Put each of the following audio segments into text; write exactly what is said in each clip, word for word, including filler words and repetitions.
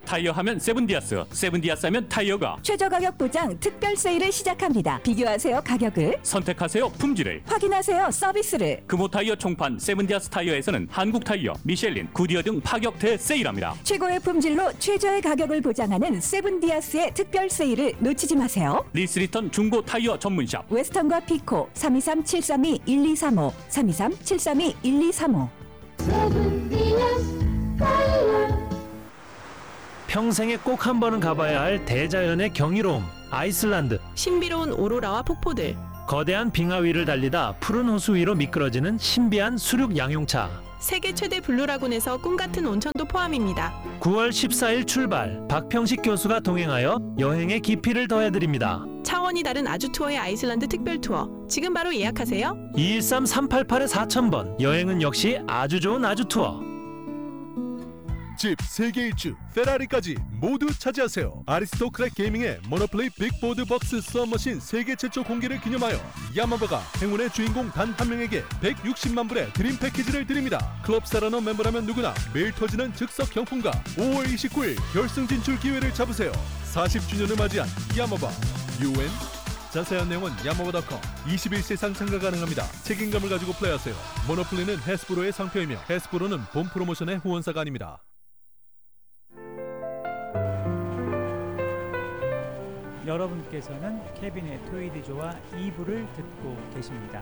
타이어 하면 세븐디아스, 세븐디아스 하면 타이어가 최저 가격 보장 특별 세일을 시작합니다. 비교하세요 가격을, 선택하세요 품질을, 확인하세요 서비스를. 금호 타이어 총판 세븐디아스 타이어에서는 한국 타이어, 미셸린, 구디어 등 파격 대세일합니다. 최고의 품질로 최저의 가격을 보장하는 세븐디아스의 특별 세일을 놓치지 마세요. 리스리턴 중고 타이어 전문샵 웨스턴과 피코 삼이삼 칠삼이 일이삼오 삼이삼 칠삼이 일이삼오. 평생에 꼭 한 번은 가봐야 할 대자연의 경이로움, 아이슬란드. 신비로운 오로라와 폭포들, 거대한 빙하 위를 달리다 푸른 호수 위로 미끄러지는 신비한 수륙 양용차. 세계 최대 블루라군에서 꿈같은 온천도 포함입니다. 구월 십사일 출발, 박평식 교수가 동행하여 여행의 깊이를 더해드립니다. 차원이 다른 아주 투어의 아이슬란드 특별 투어, 지금 바로 예약하세요. 이일삼 삼팔팔 사천 번. 여행은 역시 아주 좋은 아주 투어. 집 세계 일주 페라리까지 모두 차지하세요. 아리스토크랙 게이밍의 모노플레이 빅보드 벅스 수업머신 세계 최초 공개를 기념하여 야마바가 행운의 주인공 단 한 명에게 백육십만 불의 드림 패키지를 드립니다. 클럽 사라너 멤버라면 누구나 매일 터지는 즉석 경품과 오월 이십구일 결승 진출 기회를 잡으세요. 사십 주년을 맞이한 야마바 유엔. 자세한 내용은 야마바 닷컴. 이십일 세상 참가 가능합니다. 책임감을 가지고 플레이하세요. 모노플레이는 해스브로의 상표이며 해스브로는 본 프로모션의 후원사가 아닙니다. 여러분께서는 케빈의 토이디조와 이 부를 듣고 계십니다.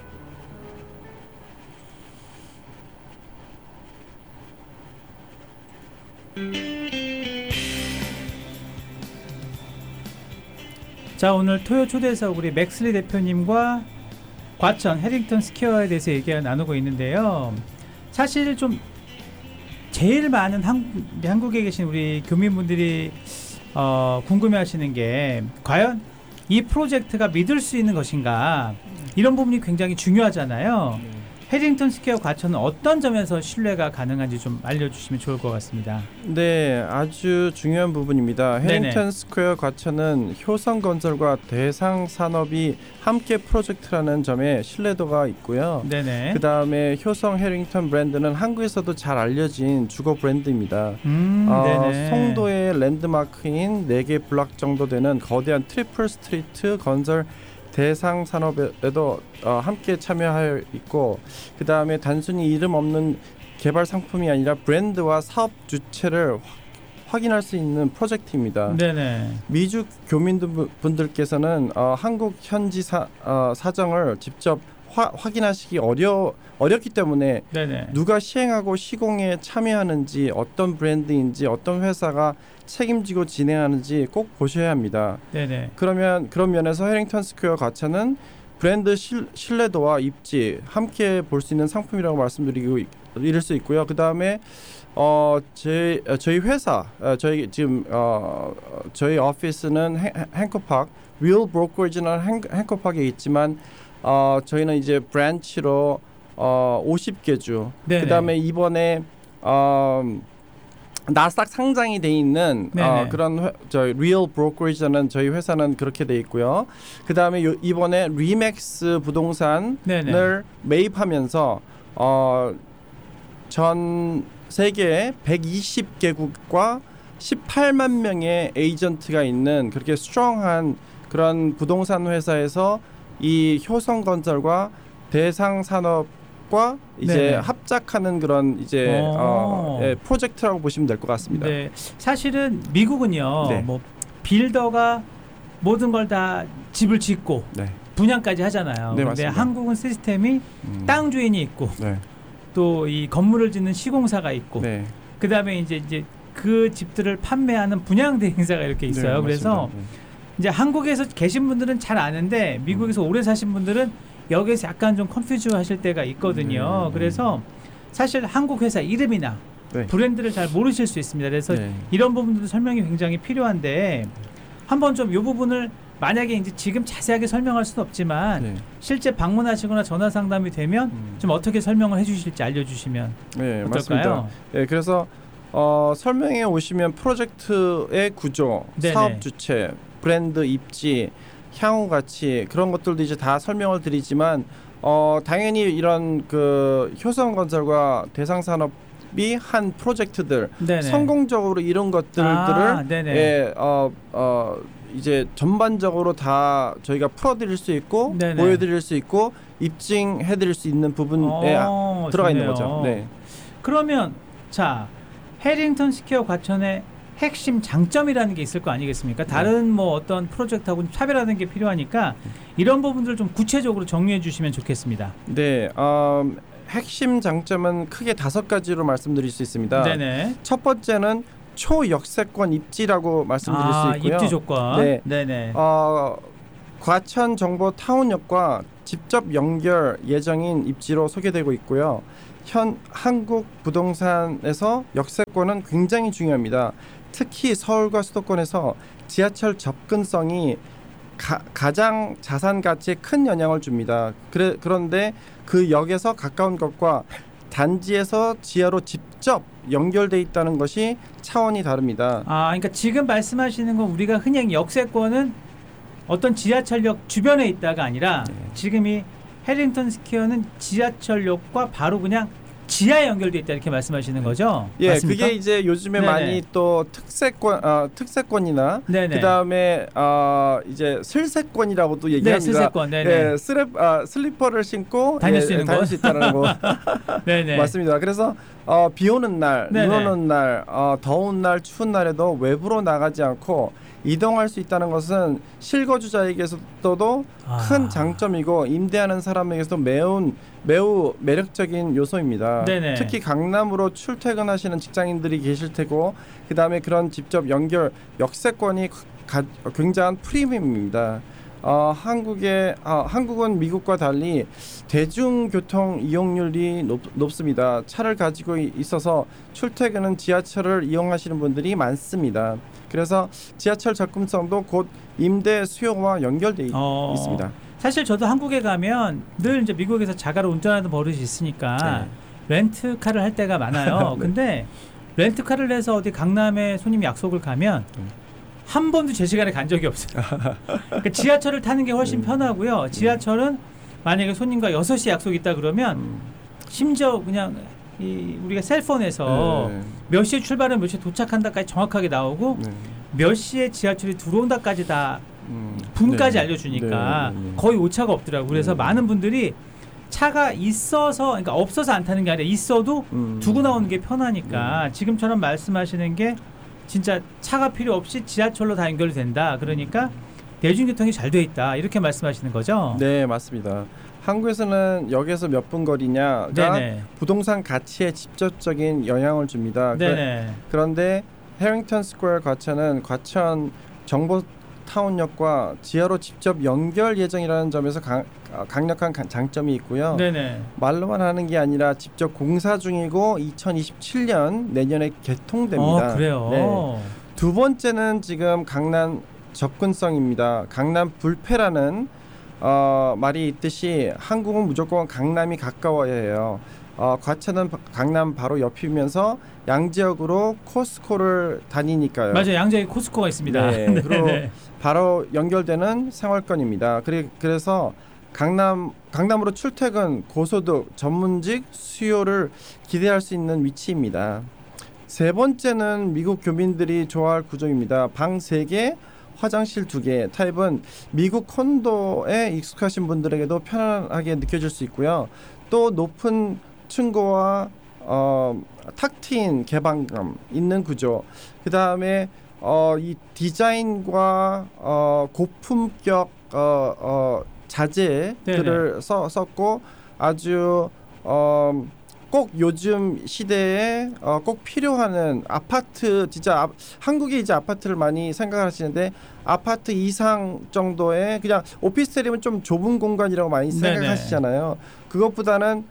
자, 오늘 토요 초대석 우리 맥슬리 대표님과 과천 해링턴 스퀘어에 대해서 얘기를 나누고 있는데요. 사실 좀 제일 많은 한국, 한국에 계신 우리 교민분들이 어, 궁금해하시는 게 과연 이 프로젝트가 믿을 수 있는 것인가, 이런 부분이 굉장히 중요하잖아요. 네. 해링턴 스퀘어 과천은 어떤 점에서 신뢰가 가능한지 좀 알려주시면 좋을 것 같습니다. 네, 아주 중요한 부분입니다. 해링턴 네네. 스퀘어 과천은 효성건설과 대상산업이 함께 프로젝트라는 점에 신뢰도가 있고요. 네네. 그 다음에 효성 해링턴 브랜드는 한국에서도 잘 알려진 주거 브랜드입니다. 음, 어, 송도의 랜드마크인 네 개 블락 정도 되는 거대한 트리플 스트리트 건설 대상 산업에도 어, 함께 참여하여 있고, 그 다음에 단순히 이름 없는 개발 상품이 아니라 브랜드와 사업 주체를 화, 확인할 수 있는 프로젝트입니다. 네네. 미주 교민분들께서는 어, 한국 현지 사, 어, 사정을 직접 화, 확인하시기 어려, 어렵기 때문에 네네. 누가 시행하고 시공에 참여하는지, 어떤 브랜드인지, 어떤 회사가 책임지고 진행하는지 꼭 보셔야 합니다. 네네. 그러면 그런 면에서 해링턴 스퀘어 과천은 브랜드 실, 신뢰도와 입지 함께 볼 수 있는 상품이라고 말씀드리고 이럴 수 있고요. 그 다음에 어, 제, 저희 회사, 어, 저희 지금 어, 저희 오피스는 행커파크, 윌 브로커리지는 행커파크에 있지만 어, 저희는 이제 브랜치로 어, 오십 개 주. 그 다음에 이번에 어, 나스닥 상장이 돼 있는 어, 그런 회, 저희 리얼 브로커리지는 저희 회사는 그렇게 돼 있고요. 그 다음에 이번에 리맥스 부동산을 네네. 매입하면서 어, 전 세계 백이십 개국과 십팔만 명의 에이전트가 있는 그렇게 스트롱한 그런 부동산 회사에서 이 효성건설과 대상산업과 이제 네네. 합작하는 그런 이제 어, 예, 프로젝트라고 보시면 될 것 같습니다. 네, 사실은 미국은요, 네. 뭐 빌더가 모든 걸 다 집을 짓고 네. 분양까지 하잖아요. 네, 근데 맞습니다. 한국은 시스템이 음. 땅 주인이 있고 네. 또 이 건물을 짓는 시공사가 있고 네. 그 다음에 이제 이제 그 집들을 판매하는 분양 대행사가 이렇게 있어요. 네, 그래서 네. 이제 한국에서 계신 분들은 잘 아는데 미국에서 음. 오래 사신 분들은 여기서 약간 좀 컨퓨즈 하실 때가 있거든요. 네. 그래서 사실 한국 회사 이름이나 네. 브랜드를 잘 모르실 수 있습니다. 그래서 네. 이런 부분들도 설명이 굉장히 필요한데 한번 좀 이 부분을 만약에 이제 지금 자세하게 설명할 수는 없지만 네. 실제 방문하시거나 전화 상담이 되면 음. 좀 어떻게 설명을 해주실지 알려주시면 네, 어떨까요? 맞습니다. 네, 그래서 어, 설명에 오시면 프로젝트의 구조, 네네. 사업 주체, 브랜드 입지, 향후 가치 그런 것들도 이제 다 설명을 드리지만 어, 당연히 이런 그 효성건설과 대상산업 한 프로젝트들 네네. 성공적으로 이런 것들을 아, 예, 어, 어, 이제 전반적으로 다 저희가 풀어드릴 수 있고 네네. 보여드릴 수 있고 입증해드릴 수 있는 부분에 오, 들어가 좋네요. 있는 거죠. 네. 그러면 자 해링턴 스퀘어 과천의 핵심 장점이라는 게 있을 거 아니겠습니까? 다른 네. 뭐 어떤 프로젝트하고는 차별화된 게 필요하니까 이런 부분들을 좀 구체적으로 정리해 주시면 좋겠습니다. 네, 음, 핵심 장점은 크게 다섯 가지로 말씀드릴 수 있습니다. 네네. 첫 번째는 초역세권 입지라고 말씀드릴 아, 수 있고요. 입지 조건. 네. 네네. 어, 과천 정보 타운역과 직접 연결 예정인 입지로 소개되고 있고요. 현 한국 부동산에서 역세권은 굉장히 중요합니다. 특히 서울과 수도권에서 지하철 접근성이 가, 가장 자산 가치에 큰 영향을 줍니다. 그래, 그런데 그 역에서 가까운 것과 단지에서 지하로 직접 연결돼 있다는 것이 차원이 다릅니다. 아, 그러니까 지금 말씀하시는 건 우리가 흔히 역세권은 어떤 지하철역 주변에 있다가 아니라 네. 지금 이 해링턴 스퀘어는 지하철역과 바로 그냥 지하에 연결돼 있다 이렇게 말씀하시는 거죠? 예, 맞습니까? 그게 이제 요즘에 네네. 많이 또 특세권, 어, 특세권이나 그 다음에 어, 이제 슬세권이라고도 얘기합니다. 네, 슬세권. 네네. 예, 슬, 어, 슬리퍼를 신고 다닐 수 예, 있는 다닐 거? 수 있다는 거. 네네. 맞습니다. 그래서 어, 비 오는 날, 네네. 눈 오는 날, 어, 더운 날, 추운 날에도 외부로 나가지 않고 이동할 수 있다는 것은 실거주자에게서도 아. 큰 장점이고 임대하는 사람에게서도 매우 매우 매력적인 요소입니다. 네네. 특히 강남으로 출퇴근하시는 직장인들이 계실 테고 그 다음에 그런 직접 연결 역세권이 가, 굉장한 프리미엄입니다. 어, 한국의 어, 한국은 미국과 달리 대중교통 이용률이 높, 높습니다. 차를 가지고 있어서 출퇴근은 지하철을 이용하시는 분들이 많습니다. 그래서 지하철 접근성도 곧 임대 수요와 연결돼 어, 있습니다. 사실 저도 한국에 가면 늘 이제 미국에서 자가로 운전하는 버릇이 있으니까 네. 렌트카를 할 때가 많아요. 네. 근데 렌트카를 해서 어디 강남에 손님 약속을 가면 네. 한 번도 제 시간에 간 적이 없어요. 그러니까 지하철을 타는 게 훨씬 음. 편하고요. 지하철은 만약에 손님과 여섯 시 약속이 있다 그러면 음. 심지어 그냥 이 우리가 셀폰에서 네. 몇 시에 출발하면 몇 시에 도착한다까지 정확하게 나오고 네. 몇 시에 지하철이 들어온다까지 다 음. 분까지 네. 알려주니까 네. 네. 거의 오차가 없더라고요. 그래서 네. 많은 분들이 차가 있어서 그러니까 없어서 안 타는 게 아니라 있어도 음. 두고 나오는 게 편하니까 네. 지금처럼 말씀하시는 게 진짜 차가 필요 없이 지하철로 다 연결이 된다. 그러니까 대중교통이 잘 돼 있다. 이렇게 말씀하시는 거죠? 네, 맞습니다. 한국에서는 역에서 몇 분 거리냐가 네네. 부동산 가치에 직접적인 영향을 줍니다. 네네. 그런데 해링턴 스퀘어 과천은 과천 정보 타운역과 지하로 직접 연결 예정이라는 점에서 강, 강력한 장점이 있고요. 네네. 말로만 하는 게 아니라 직접 공사 중이고 이천이십칠 년 내년에 개통됩니다. 어, 그래요? 네. 두 번째는 지금 강남 접근성입니다. 강남 불패라는 어, 말이 있듯이 한국은 무조건 강남이 가까워야 해요. 어, 과천은 강남 바로 옆이면서 양지역으로 코스코를 다니니까요. 맞아요. 양지역에 코스코가 있습니다. 네, 그리고 바로 연결되는 생활권입니다. 그래, 그래서 강남, 강남으로 출퇴근, 고소득, 전문직 수요를 기대할 수 있는 위치입니다. 세 번째는 미국 교민들이 좋아할 구조입니다. 방 세 개, 화장실 두 개. 타입은 미국 콘도에 익숙하신 분들에게도 편안하게 느껴질 수 있고요. 또 높은 층고와 어, 탁 트인 개방감 있는 구조. 그 다음에 어, 이 디자인과 어, 고품격 어, 어, 자재들을 써, 썼고 아주 어, 꼭 요즘 시대에 어, 꼭 필요한 아파트 진짜 아, 한국에 이제 아파트를 많이 생각하시는데 아파트 이상 정도의 그냥 오피스텔이면 좀 좁은 공간이라고 많이 생각하시잖아요. 그것보다는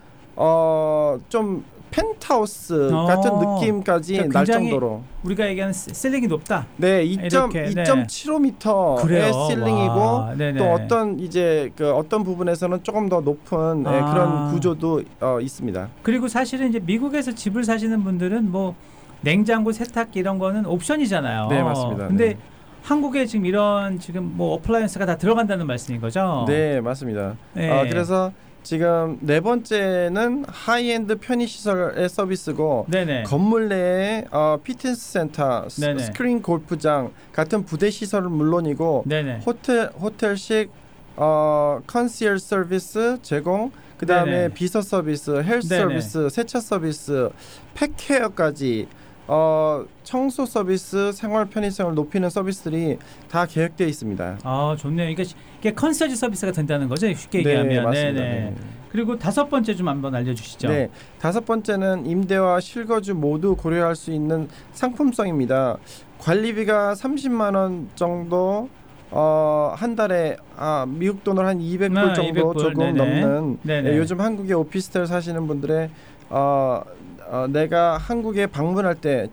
어, 좀 펜트하우스 어, 같은 느낌까지 그러니까 날 정도로 우리가 얘기하는 실링이 높다. 네, 이 점 칠오 미터의 실링이고 와, 또 어떤 이제 그 어떤 부분에서는 조금 더 높은 아. 네, 그런 구조도 어, 있습니다. 그리고 사실은 이제 미국에서 집을 사시는 분들은 뭐 냉장고, 세탁기 이런 거는 옵션이잖아요. 네, 맞습니다. 근데 네. 한국에 지금 이런 지금 뭐 어플라이언스가 다 들어간다는 말씀인 거죠? 네, 맞습니다. 네. 어, 그래서 지금 네 번째는 하이엔드 편의시설의 서비스고 네네. 건물 내에 어, 피트니스 센터, 네네. 스크린 골프장 같은 부대 시설은 물론이고 네네. 호텔, 호텔식 어, 컨시얼 서비스 제공, 그 다음에 비서 서비스, 헬스 네네. 서비스, 세차 서비스, 팩케어까지 어, 청소 서비스, 생활 편의성을 높이는 서비스들이 다 계획되어 있습니다. 아, 좋네요. 이게, 이게 컨서지 서비스가 된다는 거죠, 쉽게 네, 얘기하면. 맞습니다. 네네. 네. 그리고 다섯 번째 좀 한번 알려주시죠. 네, 다섯 번째는 임대와 실거주 모두 고려할 수 있는 상품성입니다. 관리비가 삼십만 원 정도, 어, 한 달에 아, 미국 돈으로 한 이백 불 아, 정도 이백 불. 조금 네네. 넘는 네네. 네, 요즘 한국의 오피스텔 사시는 분들의 어, 어, 내가 한국에 방문할 때